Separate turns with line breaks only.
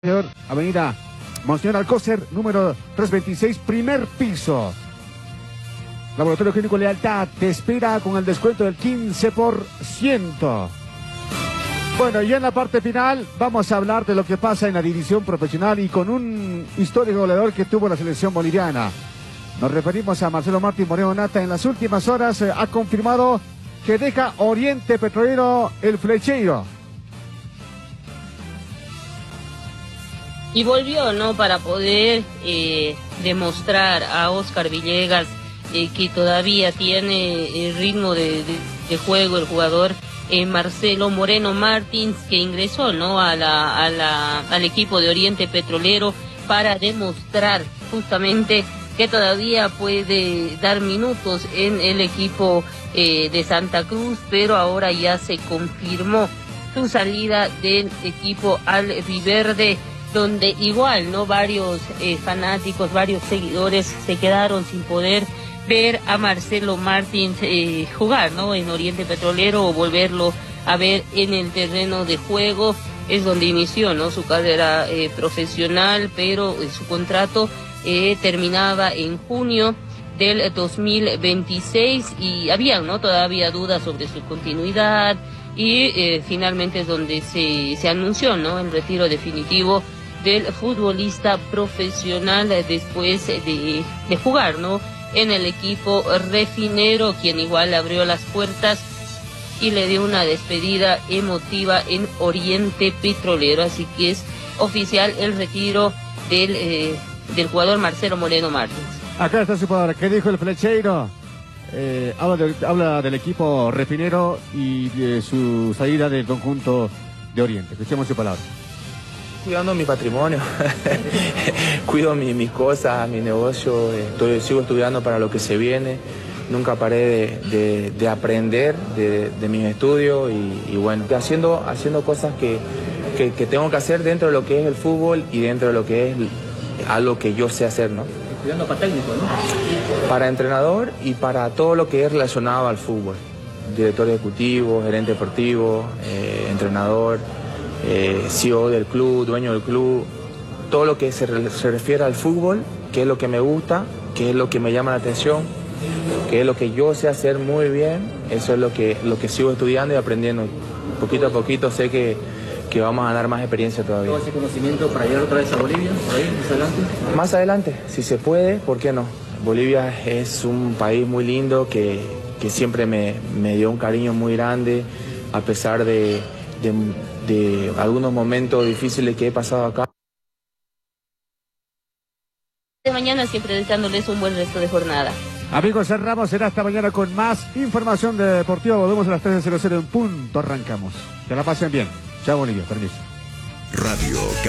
Avenida Monseñor Alcócer, número 326, primer piso. Laboratorio Clínico Lealtad te espera con el descuento del 15%. Bueno, y en la parte final vamos a hablar de lo que pasa en la división profesional y con un histórico goleador que tuvo la selección boliviana. Nos referimos a Marcelo Martín Moreno Nata. En las últimas horas ha confirmado que deja Oriente Petrolero el Flecheiro.
Y volvió, ¿no? Para poder demostrar a Oscar Villegas que todavía tiene el ritmo de juego el jugador Marcelo Moreno Martins, que ingresó, ¿no? al equipo de Oriente Petrolero para demostrar justamente que todavía puede dar minutos en el equipo de Santa Cruz, pero ahora ya se confirmó su salida del equipo albiverde, donde igual, ¿no? Varios fanáticos, varios seguidores se quedaron sin poder ver a Marcelo Martins jugar, ¿no? En Oriente Petrolero o volverlo a ver en el terreno de juego. Es donde inició, ¿no? Su carrera profesional, pero su contrato terminaba en junio del 2026 y había, ¿no? Todavía dudas sobre su continuidad y finalmente es donde se anunció, ¿no? El retiro definitivo del futbolista profesional después de jugar, ¿no? En el equipo refinero, quien igual abrió las puertas y le dio una despedida emotiva en Oriente Petrolero. Así que es oficial el retiro del jugador Marcelo Moreno Martins.
Acá está su palabra. ¿Qué dijo el Flecheiro? Habla del equipo refinero y de su salida del conjunto de Oriente. Escuchemos su palabra.
Cuidando mi patrimonio, cuido mis cosas, mi negocio, sigo estudiando para lo que se viene, nunca paré de aprender de mis estudios y bueno, haciendo cosas que tengo que hacer dentro de lo que es el fútbol y dentro de lo que es algo que yo sé hacer, ¿no?
Estudiando para técnico, ¿no?
Para entrenador y para todo lo que es relacionado al fútbol, director ejecutivo, gerente deportivo, entrenador, CEO del club, dueño del club, todo lo que se refiere al fútbol, que es lo que me gusta, que es lo que me llama la atención, que es lo que yo sé hacer muy bien, eso es lo que sigo estudiando y aprendiendo. Poquito a poquito sé que vamos a ganar más experiencia todavía.
¿Todo ese conocimiento para llegar otra vez a Bolivia, por ahí, más adelante?
Más adelante, si se puede, ¿por qué no? Bolivia es un país muy lindo que siempre me dio un cariño muy grande, a pesar de algunos momentos difíciles que he pasado acá.
De mañana siempre deseándoles un buen resto de jornada.
Amigos, cerramos, será hasta mañana con más información deportiva. Volvemos a las 13:00 en punto, arrancamos. Que la pasen bien. Chao Bolivia, permiso.
Radio